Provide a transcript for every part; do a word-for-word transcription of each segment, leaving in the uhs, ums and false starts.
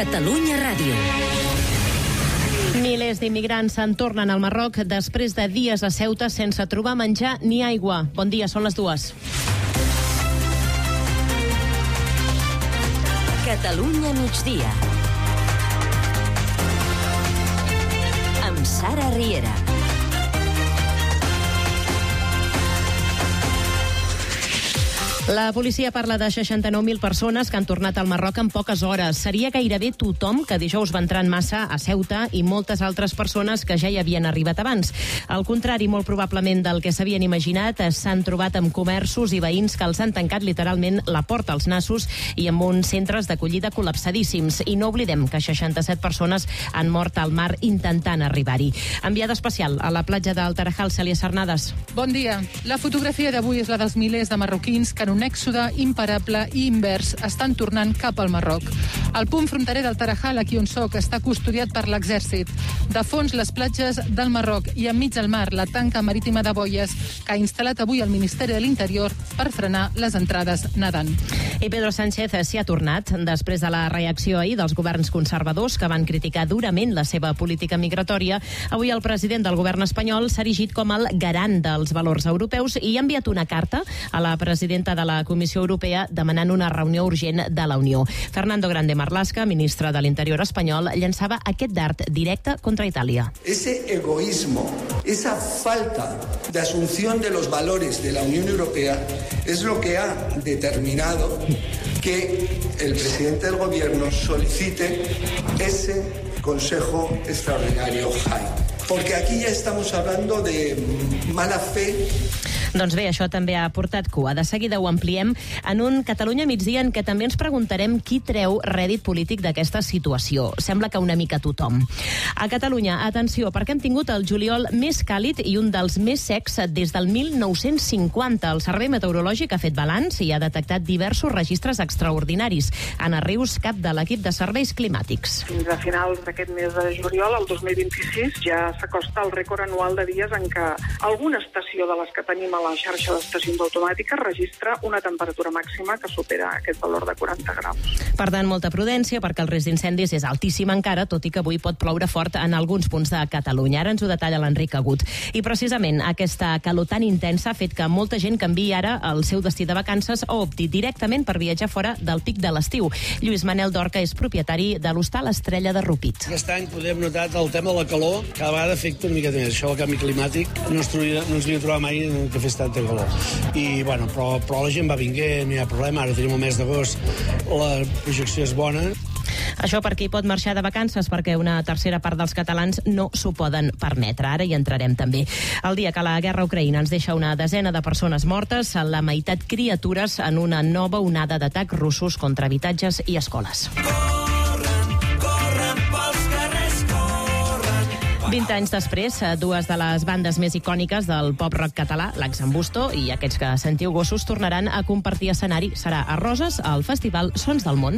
Catalunya Ràdio. Milers d'immigrants se'n tornen al Marroc després de dies a Ceuta sense trobar menjar ni aigua. Bon dia, són les dues. Catalunya migdia. Amb Sara Riera. La policia parla de seixanta-nou mil persones que han tornat al Marroc en poques hores. Seria gairebé tothom que dijous va entrar en massa a Ceuta i moltes altres persones que ja hi havien arribat abans. Al contrari, molt probablement del que s'havien imaginat, s'han trobat amb comerços i veïns que els han tancat literalment la porta als nassos i amb uns centres d'acollida col·lapsadíssims. I no oblidem que seixanta-set persones han mort al mar intentant arribar-hi. Enviada especial a la platja del Tarajal, Cèlia Sarnades. Bon dia. La fotografia d'avui és la dels milers de marroquins que en un èxode imparable i invers estan tornant cap al Marroc. El punt fronterer del Tarajal, aquí on soc, està custodiat per l'exèrcit. De fons, les platges del Marroc i enmig del mar, la tanca marítima de boies que ha instal·lat avui el Ministeri de l'Interior per frenar les entrades nedant. I Pedro Sánchez s'hi ha tornat després de la reacció ahir dels governs conservadors que van criticar durament la seva política migratòria. Avui el president del govern espanyol s'ha erigit com el garant dels valors europeus i ha enviat una carta a la presidenta de la Comissió Europea demanant una reunió urgent de la Unió. Fernando Grande Marlaska, ministre de l'Interior espanyol, llançava aquest dart directe contra Itàlia. Ese egoísmo, esa falta de asunción de los valores de la Unión Europea es lo que ha determinado que el presidente del gobierno solicite ese Consejo Extraordinario High. Porque aquí ya estamos hablando de mala fe. Doncs bé, això també ha portat cua. De seguida ho ampliem en un Catalunya migdia en què també ens preguntarem qui treu rèdit polític d'aquesta situació. Sembla que una mica tothom. A Catalunya, atenció, perquè hem tingut el juliol més càlid i un dels més secs des del mil nou-cents cinquanta. El Servei Meteorològic ha fet balanç i ha detectat diversos registres extraordinaris. Anna Rius, cap de l'equip de serveis climàtics. Fins a finals d'aquest mes de juliol, el dos mil vint-i-sis, ja s'acosta el rècord anual de dies en què alguna estació de les que tenim a la xarxa d'estacions automàtiques registra una temperatura màxima que supera aquest valor de quaranta graus. Per tant, molta prudència, perquè el risc d'incendis és altíssim encara, tot i que avui pot ploure fort en alguns punts de Catalunya. Ara ens ho detalla l'Enric Agut. I precisament aquesta calor tan intensa ha fet que molta gent canviï ara el seu destí de vacances o opti directament per viatjar fora del pic de l'estiu. Lluís Manel Dorca és propietari de l'hostal Estrella de Rupit. Aquest any podem notar el tema de la calor, cada vegada afecta una mica més. Això del canvi climàtic no ens, trobia, no ens havia trobat mai que fes tanta calor. I, bueno, però, però la gent va vinguent, no hi ha problema. Ara tenim el mes d'agost, la projecció és bona. Això per qui pot marxar de vacances, perquè una tercera part dels catalans no s'ho poden permetre. Ara hi entrarem també. El dia que la guerra a Ucraïna ens deixa una desena de persones mortes, la meitat criatures en una nova onada d'atacs russos contra habitatges i escoles. vint anys després, dues de les bandes més icòniques del pop-rock català, l'Axambusto i aquests que sentiu gossos, tornaran a compartir escenari. Serà a Roses, al Festival Sons del Món.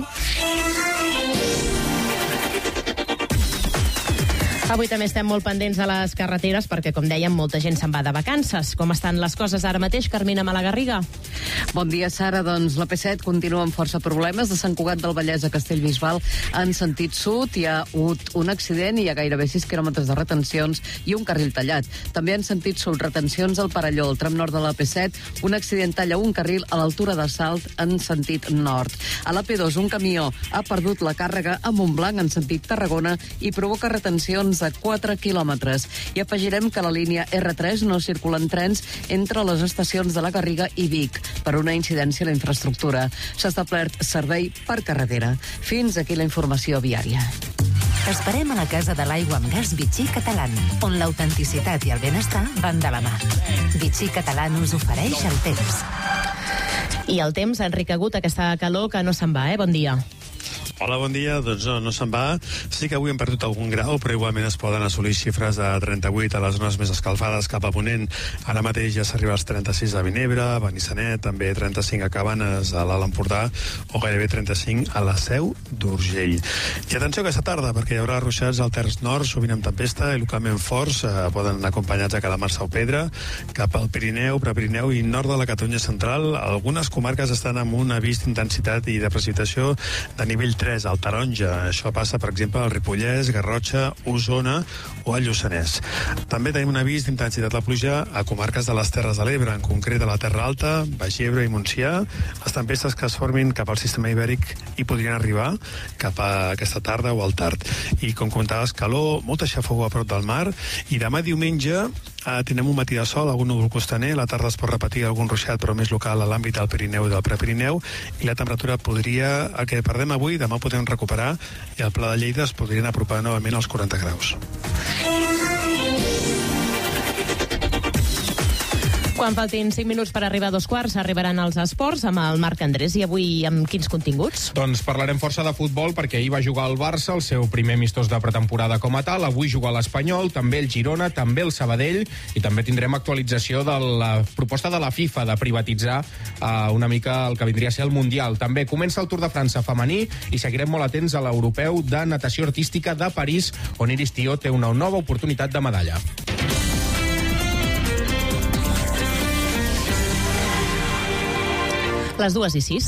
Avui també estem molt pendents de les carreteres perquè, com dèiem, molta gent se'n va de vacances. Com estan les coses ara mateix, Carmina Malagarriga? Bon dia, Sara. Doncs la P set continua amb força problemes. De Sant Cugat del Vallès a Castellbisbal en sentit sud hi ha hagut un accident i hi ha gairebé sis quilòmetres de retencions i un carril tallat. També en sentit sud, retencions al Parelló, al tram nord de la P set, un accident talla un carril a l'altura de Salt en sentit nord. A la P dos, un camió ha perdut la càrrega a Montblanc en sentit Tarragona i provoca retencions de quatre quilòmetres. I afegirem que a la línia R tres no circulen trens entre les estacions de la Garriga i Vic per una incidència a la infraestructura. S'ha establert servei per carretera. Fins aquí la informació viària. T'esperem a la Casa de l'Aigua amb Gas Vichy Catalán, on l'autenticitat i el benestar van de la mà. Vichy Catalán us ofereix el temps. I el temps, Enric Agut, aquesta calor que no se'n va, eh? Bon dia. Hola, bon dia. Doncs no, no se'n va. Sí que avui hem perdut algun grau, però igualment es poden assolir xifres de trenta-vuit a les zones més escalfades cap a Ponent. Ara mateix ja s'arriba als trenta-sis a Vinebre, a Benissanet, també trenta-cinc a Cabanes, a l'Alt Empordà, o gairebé trenta-cinc a la Seu d'Urgell. I atenció aquesta tarda, perquè hi haurà ruixats al terç nord, sovint amb tempesta i localment forts, eh, poden anar acompanyats a Calamarsa o Pedra, cap al Pirineu, Prepirineu i nord de la Catalunya central. Algunes comarques estan amb un avís d'intensitat i de precipitació de nivell tres. vint-i-tres al Taronja. Això passa, per exemple, al Ripollès, Garrotxa, Osona o al Lluçanès. També tenim un avís d'intensitat de la pluja a comarques de les Terres de l'Ebre, en concret a la Terra Alta, Baix Ebre i Montsià. Les tempestes que es formin cap al sistema ibèric hi podrien arribar cap a aquesta tarda o al tard. I com comentaves, calor, molta xafogor a prop del mar, i demà diumenge eh, tindrem un matí de sol, algun núvol costaner, la tarda es pot repetir algun ruixat, però més local a l'àmbit del Pirineu i del Prepirineu, i la temperatura podria, el que perdem avui, demà ho podem recuperar, i al Pla de Lleida es podrien apropar novament als quaranta graus. Quan faltin cinc minuts per arribar a dos quarts, arribaran els esports amb el Marc Andrés. I avui amb quins continguts? Doncs parlarem força de futbol, perquè ahir va jugar el Barça, el seu primer amistós de pretemporada com a tal. Avui juga l'Espanyol, també el Girona, també el Sabadell, i també tindrem actualització de la proposta de la FIFA de privatitzar eh, una mica el que vindria a ser el Mundial. També comença el Tour de França femení i seguirem molt atents a l'europeu de natació artística de París, on Iris Tió té una nova oportunitat de medalla. Les dues i sis.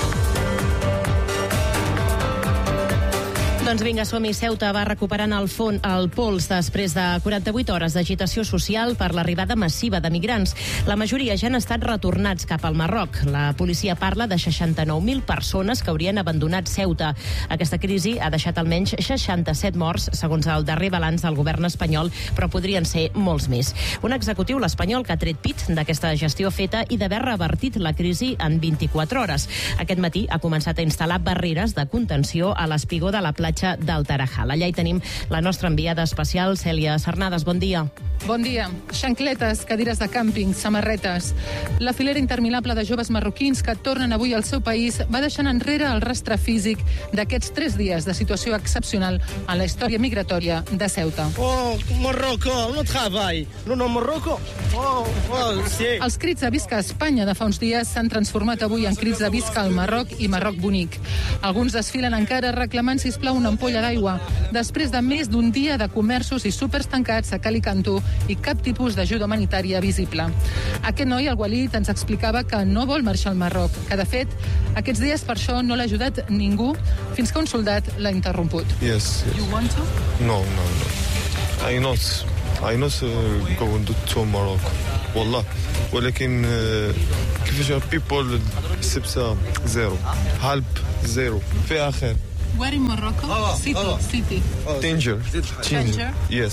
Doncs vinga, som-hi. Ceuta va recuperant el, fon, el pols després de quaranta-vuit hores d'agitació social per l'arribada massiva de migrants. La majoria ja han estat retornats cap al Marroc. La policia parla de seixanta-nou mil persones que haurien abandonat Ceuta. Aquesta crisi ha deixat almenys seixanta-set morts, segons el darrer balanç del govern espanyol, però podrien ser molts més. Un executiu, l'espanyol, que ha tret pit d'aquesta gestió feta i d'haver revertit la crisi en vint-i-quatre hores. Aquest matí ha començat a instal·lar barreres de contenció a l'espigó de la platja del Tarajal. Allà hi tenim la nostra enviada especial, Cèlia Sarnades. Bon dia. Bon dia. Xancletes, cadires de càmping, samarretes. La filera interminable de joves marroquins que tornen avui al seu país va deixant enrere el rastre físic d'aquests tres dies de situació excepcional en la història migratòria de Ceuta. Oh, Marroco, no treball. No, no, Marroco. Oh, oh, sí. Els crits de visca a Espanya de fa uns dies s'han transformat avui en crits de visca al Marroc i Marroc bonic. Alguns desfilen encara reclamant, sisplau, una ampolla d'aigua, després de més d'un dia de comerços i súpers tancats a cal i canto i cap tipus d'ajuda humanitària visible. Aquest noi, el Walid, ens explicava que no vol marxar al Marroc, que de fet aquests dies per això no l'ha ajudat ningú fins que un soldat l'ha interromput. Yes, yes. You want to? No, no, no. I not, I not uh, go to Morocco. والله ولكن كيفاش people سبسة زيرو حلب زيرو فيها خير. Where in Morocco? Oh, City. Oh. City. Danger. Danger. Yes.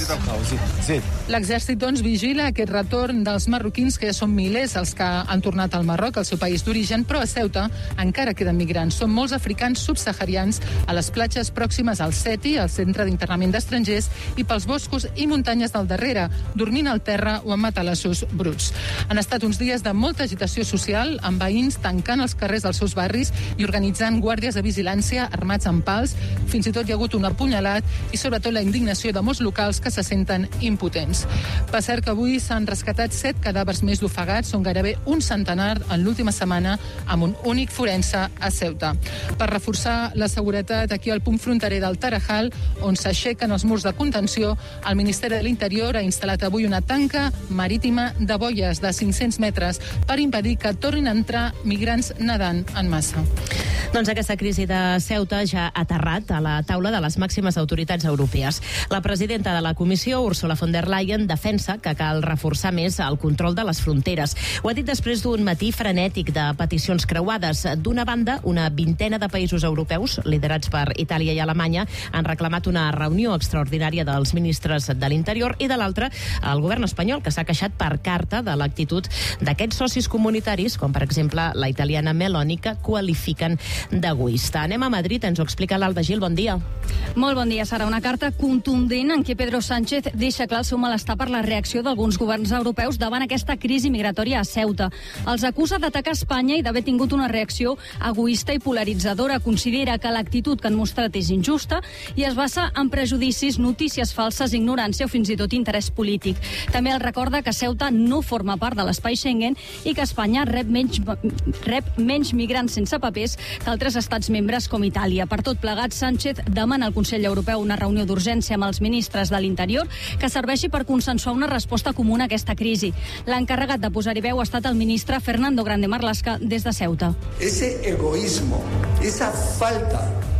L'exèrcit, doncs, vigila aquest retorn dels marroquins, que ja són milers els que han tornat al Marroc, al seu país d'origen, però a Ceuta encara queden migrants. Són molts africans subsaharians a les platges pròximes al Seti, al centre d'internament d'estrangers, i pels boscos i muntanyes del darrere, dormint al terra o en matalassos bruts. Han estat uns dies de molta agitació social, amb veïns tancant els carrers dels seus barris i organitzant guàrdies de vigilància armats amb pals. Fins i tot hi ha hagut un apunyalat i sobretot la indignació de molts locals que se senten impotents. Per cert que avui s'han rescatat set cadàvers més d'ofegats, són gairebé un centenar en l'última setmana, amb un únic forense a Ceuta. Per reforçar la seguretat aquí al punt fronterer del Tarajal, on s'aixequen els murs de contenció, el Ministeri de l'Interior ha instal·lat avui una tanca marítima de boies de cinc-cents metres per impedir que tornin a entrar migrants nedant en massa. Doncs aquesta crisi de Ceuta ja ha aterrat a la taula de les màximes autoritats europees. La presidenta de la Comissió, Ursula von der Leyen, defensa que cal reforçar més el control de les fronteres. Ho ha dit després d'un matí frenètic de peticions creuades. D'una banda, una vintena de països europeus, liderats per Itàlia i Alemanya, han reclamat una reunió extraordinària dels ministres de l'Interior, i de l'altra, el govern espanyol, que s'ha queixat per carta de l'actitud d'aquests socis comunitaris, com per exemple la italiana Meloni, que qualifiquen d'egoista. Anem a Madrid, ens ho explica l'Alba Gil. Bon dia. Molt bon dia, Sara. Una carta contundent en què Pedro Sánchez deixa clar el seu malestar per la reacció d'alguns governs europeus davant aquesta crisi migratòria a Ceuta. Els acusa d'atacar Espanya i d'haver tingut una reacció egoista i polaritzadora. Considera que l'actitud que han mostrat és injusta i es basa en prejudicis, notícies falses, ignorància o fins i tot interès polític. També el recorda que Ceuta no forma part de l'espai Schengen i que Espanya rep menys, rep menys migrants sense papers que altres estats membres com Itàlia. Per tot plegat, Sánchez demana al Consell Europeu una reunió d'urgència amb els ministres de l'Interior que serveixi per consensuar una resposta comuna a aquesta crisi. L'encarregat de posar-hi veu ha estat el ministre Fernando Grande Marlaska des de Ceuta. Ese egoísmo, esa falta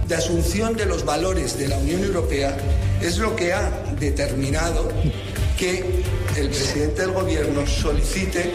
de asunción de los valores de la Unión Europea es lo que ha determinado que el presidente del Gobierno solicite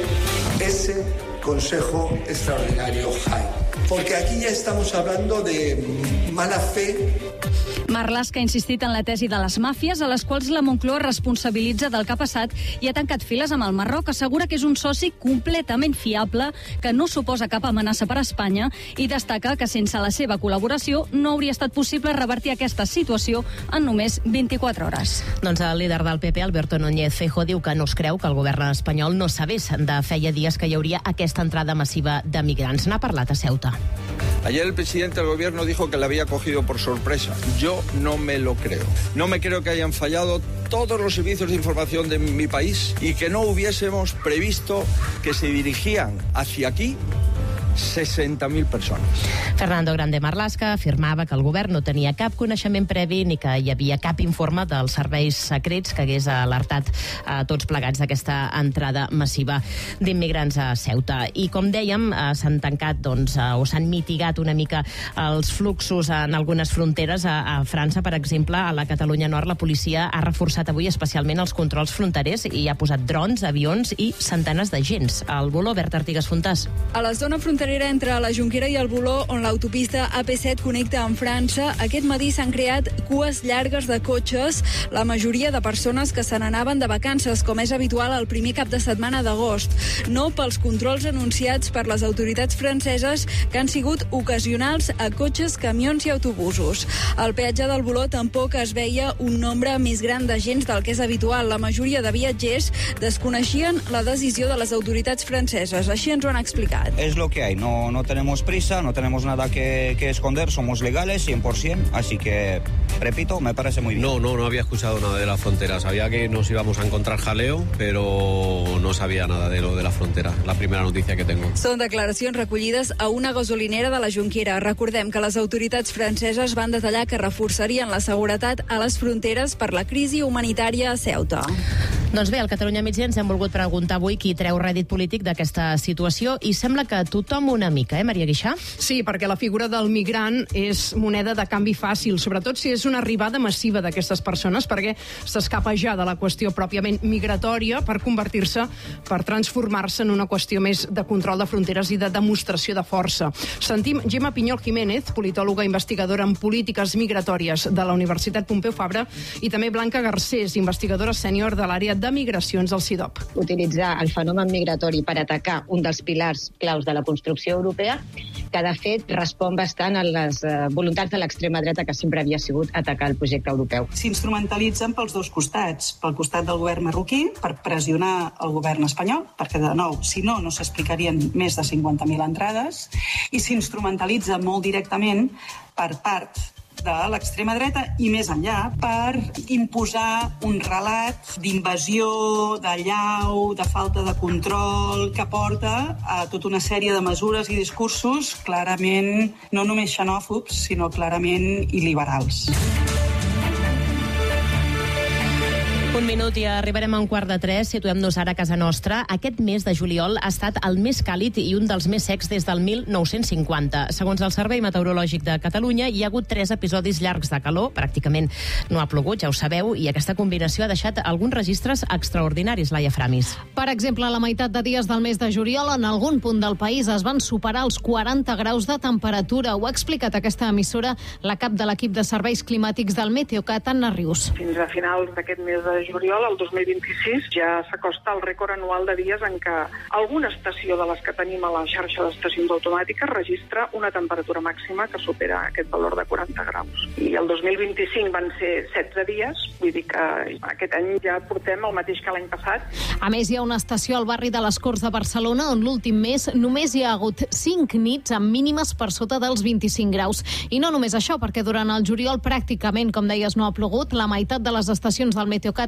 ese Consejo Extraordinario High. Porque aquí ya estamos hablando de mala fe. Marlaska ha insistit en la tesi de les màfies, a les quals la Moncloa responsabilitza del que ha passat i ha tancat files amb el Marroc. Assegura que és un soci completament fiable, que no suposa cap amenaça per a Espanya i destaca que sense la seva col·laboració no hauria estat possible revertir aquesta situació en només vint-i-quatre hores. Doncs el líder del P P, Alberto Núñez Feijóo, diu que no es creu que el govern espanyol no sabés de feia dies que hi hauria aquesta entrada massiva de migrants. N'ha parlat a Ceuta. Ayer el presidente del gobierno dijo que la había cogido por sorpresa. Yo no me lo creo. No me creo que hayan fallado todos los servicios de información de mi país y que no hubiésemos previsto que se dirigían hacia aquí seixanta mil persones. Fernando Grande Marlaska afirmava que el govern no tenia cap coneixement previ ni que hi havia cap informe dels serveis secrets que hagués alertat a tots plegats d'aquesta entrada massiva d'immigrants a Ceuta. I com dèiem, s'han tancat doncs, o s'han mitigat una mica els fluxos en algunes fronteres. A, a França, per exemple, a la Catalunya Nord, la policia ha reforçat avui especialment els controls fronterers i ha posat drons, avions i centenes d'agents. Al voló, Berta Artigas Fontàs. A la zona fronterera entre la Jonquera i el Voló, on l'autopista A P set connecta amb França, aquest matí s'han creat cues llargues de cotxes, la majoria de persones que se n'anaven de vacances, com és habitual el primer cap de setmana d'agost. No pels controls anunciats per les autoritats franceses, que han sigut ocasionals a cotxes, camions i autobusos. Al peatge del Voló tampoc es veia un nombre més gran d'agents del que és habitual. La majoria de viatgers desconeixien la decisió de les autoritats franceses. Així ens ho han explicat. És lo que hay. No, no tenemos prisa, no tenemos nada que, que esconder, somos legales cien por ciento, así que, repito, me parece muy bien. No, no, no había escuchado nada de la frontera. Sabía que nos íbamos a encontrar jaleo, pero no sabía nada de lo de la frontera. La primera noticia que tengo. Són declaracions recollides a una gasolinera de la Jonquera. Recordem que les autoritats franceses van detallar que reforçarien la seguretat a les fronteres per la crisi humanitària a Ceuta. Doncs bé, al Catalunya Migdia ens hem volgut preguntar avui qui treu rèdit polític d'aquesta situació i sembla que tothom una mica, eh, Maria Guixà? Sí, perquè la figura del migrant és moneda de canvi fàcil, sobretot si és una arribada massiva d'aquestes persones, perquè s'escapa ja de la qüestió pròpiament migratòria per convertir-se, per transformar-se en una qüestió més de control de fronteres i de demostració de força. Sentim Gemma Pinyol Jiménez, politòloga investigadora en polítiques migratòries de la Universitat Pompeu Fabra, i també Blanca Garcés, investigadora sènior de l'àrea de migracions al C I D O P. Utilitzar el fenomen migratori per atacar un dels pilars claus de la construcció europea, que de fet respon bastant a les eh, voluntats de l'extrema dreta, que sempre havia sigut atacar el projecte europeu. S'instrumentalitzen pels dos costats, pel costat del govern marroquí, per pressionar el govern espanyol, perquè de nou, si no, no s'explicarien més de cinquanta mil entrades, i s'instrumentalitza molt directament per part de l'extrema dreta i més enllà per imposar un relat d'invasió, de llau, de falta de control, que porta a tota una sèrie de mesures i discursos clarament no només xenòfobs, sinó clarament il·liberals. Un minut i arribarem a un quart de tres. Situem-nos ara a casa nostra. Aquest mes de juliol ha estat el més càlid i un dels més secs des del mil nou-cents cinquanta. Segons el Servei Meteorològic de Catalunya, hi ha hagut tres episodis llargs de calor. Pràcticament no ha plogut, ja ho sabeu, i aquesta combinació ha deixat alguns registres extraordinaris, Laia Framis. Per exemple, a la meitat de dies del mes de juliol, en algun punt del país es van superar els quaranta graus de temperatura. Ho ha explicat aquesta emissora la cap de l'equip de serveis climàtics del Meteocat, Anna Rius. Fins a finals d'aquest mes de juliol, el dos mil vint-i-sis, ja s'acosta el rècord anual de dies en què alguna estació de les que tenim a la xarxa d'estacions automàtiques registra una temperatura màxima que supera aquest valor de quaranta graus. I el dos mil vint-i-cinc van ser setze dies, vull dir que aquest any ja portem el mateix que l'any passat. A més, hi ha una estació al barri de les Corts de Barcelona on l'últim mes només hi ha hagut cinc nits amb mínimes per sota dels vint-i-cinc graus. I no només això, perquè durant el juliol pràcticament, com deies, no ha plogut. La meitat de les estacions del Meteocat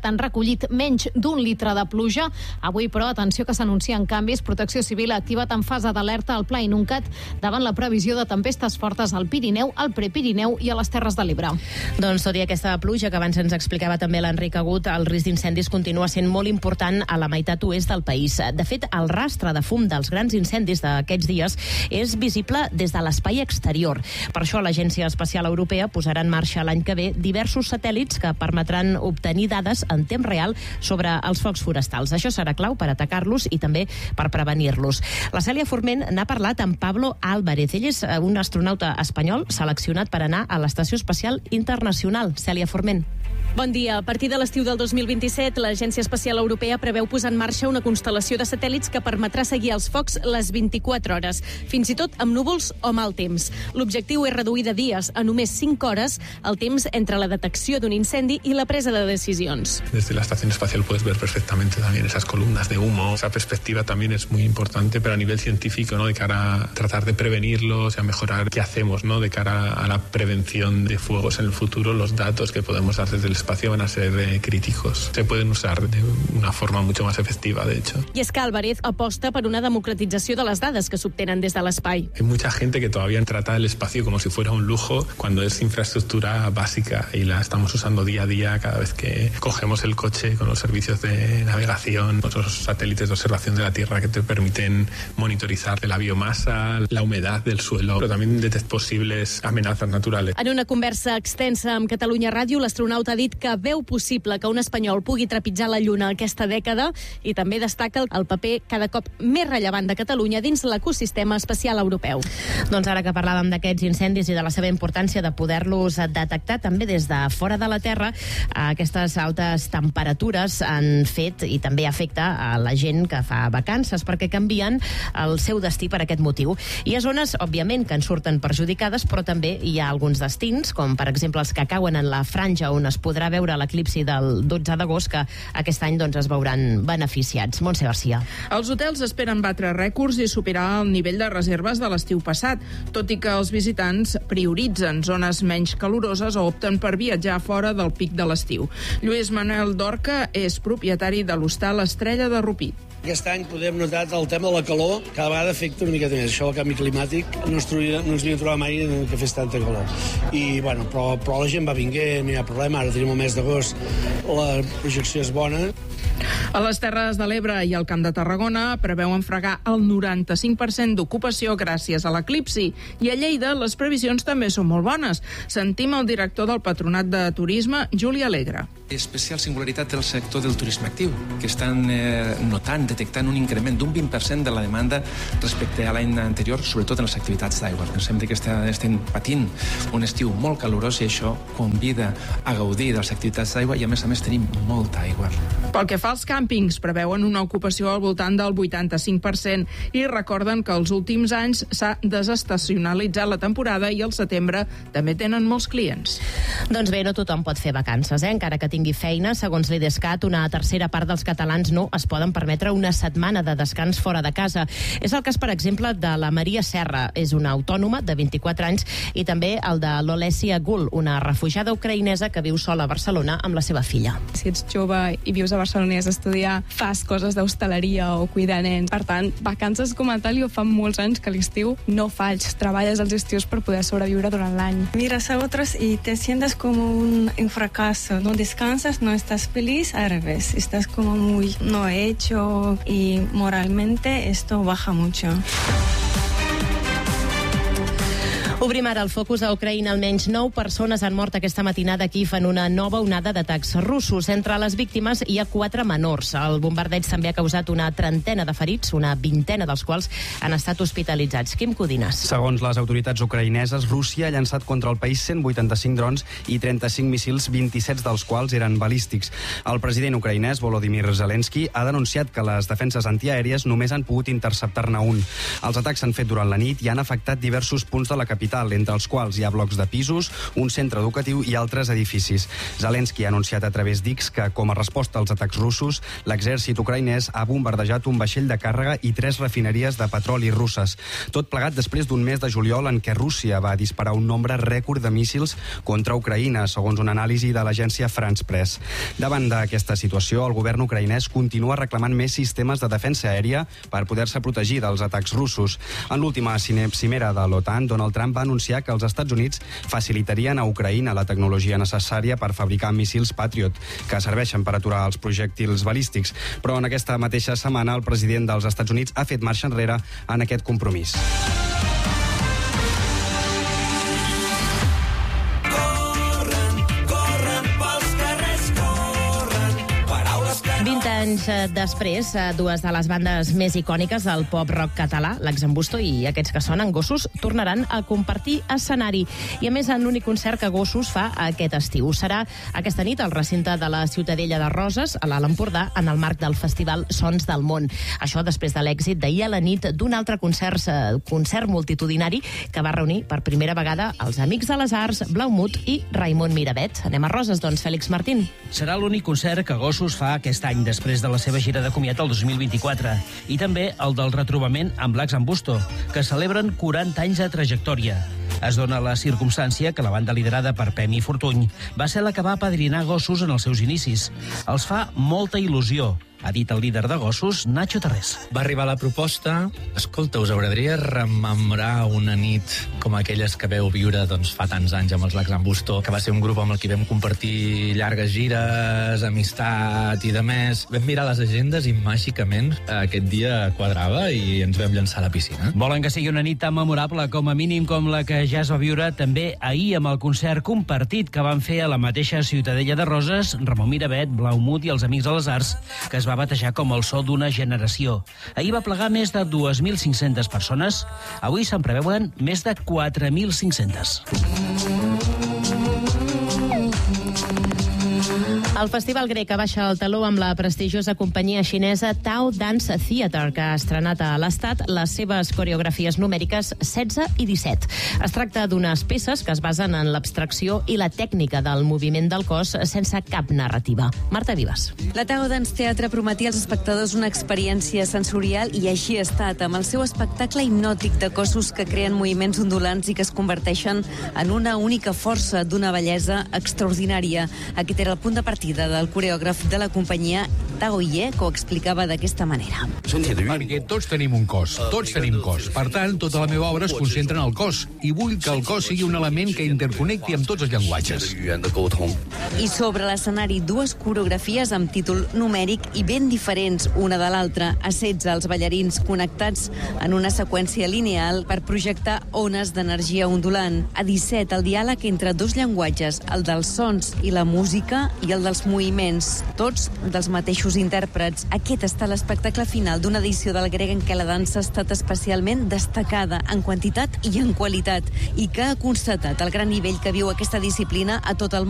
passat han recollit menys d'un litre de pluja. Avui, però, atenció que s'anuncien canvis. Protecció Civil ha activat en fase d'alerta al Pla Inuncat davant la previsió de tempestes fortes al Pirineu, al Prepirineu i a les Terres de l'Ebre. Doncs tot i aquesta pluja que abans ens explicava també l'Enric Agut, el risc d'incendis continua sent molt important a la meitat oest del país. De fet, el rastre de fum dels grans incendis d'aquests dies és visible des de l'espai exterior. Per això l'Agència Espacial Europea posarà en marxa l'any que ve diversos satèl·lits que permetran obtenir dades en temps real sobre els focs forestals. Això serà clau per atacar-los i també per prevenir-los. La Cèlia Forment n'ha parlat amb Pablo Álvarez. Ell és un astronauta espanyol seleccionat per anar a l'Estació Espacial Internacional. Cèlia Forment. Bon dia. A partir de l'estiu del dos mil vint-i-set, l'Agència Espacial Europea preveu posar en marxa una constel·lació de satèl·lits que permetrà seguir els focs les vint-i-quatre hores, fins i tot amb núvols o mal temps. L'objectiu és reduir de dies a només cinc hores el temps entre la detecció d'un incendi i la presa de decisions. Desde la Estación Espacial puedes ver perfectamente también esas columnas de humo. Esa perspectiva también es muy importante, pero a nivel científico, ¿no? De cara a tratar de prevenirlos y a mejorar qué hacemos, ¿no? De cara a la prevención de fuegos en el futuro, los datos que podemos dar desde el espacio van a ser eh, críticos. Se pueden usar de una forma mucho más efectiva, de hecho. I és que Álvarez aposta per una democratització de les dades que s'obtenen des de l'espai. Hay mucha gente que todavía trata el espacio como si fuera un lujo cuando es infraestructura básica y la estamos usando día a día cada vez que cogemos el coche con los servicios de navegación, los satélites de observación de la Tierra que te permiten monitorizar la biomasa, la humedad del suelo, pero también detectar posibles amenazas naturales. En una conversa extensa amb Catalunya Ràdio, l'astronauta ha dit que veu possible que un espanyol pugui trepitjar la Lluna aquesta dècada i també destaca el paper cada cop més rellevant de Catalunya dins l'ecosistema espacial europeu. Doncs ara que parlàvem d'aquests incendis i de la seva importància de poder-los detectar també des de fora de la Terra, aquestes altes temperatures han fet i també afecta a la gent que fa vacances perquè canvien el seu destí per aquest motiu. Hi ha zones, òbviament, que en surten perjudicades, però també hi ha alguns destins, com per exemple els que cauen en la franja on es podrà veure l'eclipsi del dotze d'agost, que aquest any doncs, es veuran beneficiats. Montse Garcia. Els hotels esperen batre rècords i superar el nivell de reserves de l'estiu passat, tot i que els visitants prioritzen zones menys caloroses o opten per viatjar fora del pic de l'estiu. Lluís Manuel Dorca és propietari de l'hostal Estrella de Rupit. Aquest any podem notar el tema de la calor, cada vegada afecta una miqueta més. Això del canvi climàtic no ens, trobia, no ens havia trobat mai que fes tanta calor. I, bueno, però, però la gent va vinguent, no hi ha problema, ara tenim el mes d'agost, la projecció és bona. A les Terres de l'Ebre i al Camp de Tarragona preveuen fregar el noranta-cinc per cent d'ocupació gràcies a l'eclipsi. I a Lleida les previsions també són molt bones. Sentim el director del Patronat de Turisme, Juli Alegre. Especial singularitat del sector del turisme actiu, que estan eh, notant, detectant un increment d'un vint per cent de la demanda respecte a l'any anterior, sobretot en les activitats d'aigua. Pensem que estem patint un estiu molt calorós i això convida a gaudir de les activitats d'aigua i a més a més tenim molta aigua. Pel que fa als càmpings, preveuen una ocupació al voltant del vuitanta-cinc per cent i recorden que els últims anys s'ha desestacionalitzat la temporada i al setembre també tenen molts clients. Doncs bé, no tothom pot fer vacances, eh? Encara que tingui feina. Segons l'Idescat, una tercera part dels catalans no es poden permetre una setmana de descans fora de casa. És el cas, per exemple, de la Maria Serra. És una autònoma de vint-i-quatre anys i també el de l'Olèsia Gul, una refugiada ucraïnesa que viu sola a Barcelona amb la seva filla. Si ets jove i vius a Barcelona i has d'estudiar, fas coses d'hostaleria o cuidar nens. Per tant, vacances com a tal, jo fa molts anys que a l'estiu no faig. Treballes als estius per poder sobreviure durant l'any. Miras a otros y te sientes como un, un fracaso. No descansas, no estás feliz, al revés. Estás como muy no hecho y moralmente esto baja mucho. Obrim ara el focus a Ucraïna. Almenys nou persones han mort aquesta matinada a Kíev en una nova onada d'atacs russos. Entre les víctimes hi ha quatre menors. El bombardeig també ha causat una trentena de ferits, una vintena dels quals han estat hospitalitzats. Quim Codines. Segons les autoritats ucraïneses, Rússia ha llançat contra el país cent vuitanta-cinc drons i trenta-cinc míssils, vint-i-set dels quals eren balístics. El president ucraïnès, Volodymyr Zelensky, ha denunciat que les defenses antiaèries només han pogut interceptar-ne un. Els atacs s'han fet durant la nit i han afectat diversos punts de la capital capital, entre els quals hi ha blocs de pisos, un centre educatiu i altres edificis. Zelensky ha anunciat a través d'X que, com a resposta als atacs russos, l'exèrcit ucraïnès ha bombardejat un vaixell de càrrega i tres refineries de petroli russes. Tot plegat després d'un mes de juliol en què Rússia va disparar un nombre rècord de míssils contra Ucraïna, segons una anàlisi de l'agència France Press. Davant d'aquesta situació, el govern ucraïnès continua reclamant més sistemes de defensa aèria per poder-se protegir dels atacs russos. En l'última cimera de l'OTAN, Donald Trump va anunciar que els Estats Units facilitarien a Ucraïna la tecnologia necessària per fabricar míssils Patriot, que serveixen per aturar els projèctils balístics. Però en aquesta mateixa setmana el president dels Estats Units ha fet marxa enrere en aquest compromís. vint anys després, dues de les bandes més icòniques del pop-rock català, l'Exambusto i aquests que sonen Gossos, tornaran a compartir escenari. I a més, en l'únic concert que Gossos fa aquest estiu. Serà aquesta nit al recinte de la Ciutadella de Roses, a l'Alt Empordà, en el marc del festival Sons del Món. Això després de l'èxit d'ahir a la nit d'un altre concert, concert multitudinari que va reunir per primera vegada els Amics de les Arts, Blaumut i Raimon Miravet. Anem a Roses, doncs, Fèlix Martín. Serà l'únic concert que Gossos fa aquest any, després de la seva gira de comiat el dos mil vint-i-quatre, i també el del retrobament amb l'Exambusto, que celebren quaranta anys de trajectòria. Es dona la circumstància que la banda liderada per Pemi Fortuny va ser la que va apadrinar Gossos en els seus inicis. Els fa molta il·lusió, ha dit el líder de Gossos, Nacho Tarrés. Va arribar la proposta, escolta, us agradaria rememorar una nit com aquelles que veu viure doncs, fa tants anys amb els l'Exambusto, que va ser un grup amb el que vam compartir llargues gires, amistat i de més. Vam mirar les agendes i màgicament aquest dia quadrava i ens vam llançar a la piscina. Volen que sigui una nit tan memorable com a mínim com la que ja es va viure també ahir amb el concert compartit que van fer a la mateixa Ciutadella de Roses, Ramon Miravet, Blaumut i els Amics de les Arts, que es va batejar com el so d'una generació. Ahir va plegar més de dos mil cinc-centes persones, avui se'n preveuen més de quatre mil cinc-centes. El Festival Grec abaixa el taló amb la prestigiosa companyia xinesa Tao Dance Theatre, que ha estrenat a l'Estat les seves coreografies numèriques setze i disset. Es tracta d'unes peces que es basen en l'abstracció i la tècnica del moviment del cos sense cap narrativa. Marta Vives. La Tao Dance Theatre prometia als espectadors una experiència sensorial i així ha estat, amb el seu espectacle hipnòtic de cossos que creen moviments ondulants i que es converteixen en una única força d'una bellesa extraordinària. Aquest era el punt de partida del coreògraf de la companyia, Tao Ye, que ho explicava d'aquesta manera. Perquè tots tenim un cos, tots tenim cos. Per tant, tota la meva obra es concentra en el cos i vull que el cos sigui un element que interconnecti amb tots els llenguatges. I sobre l'escenari, dues coreografies amb títol numèric i ben diferents una de l'altra. A setze, els ballarins connectats en una seqüència lineal per projectar ones d'energia ondulant. A disset, el diàleg entre dos llenguatges, el dels sons i la música i el dels moviments, tots dels mateixos intèrprets. Aquest està l'espectacle final d'una edició del Grec en què la dansa ha estat especialment destacada en quantitat i en qualitat i que ha constatat el gran nivell que viu aquesta disciplina a tot el món.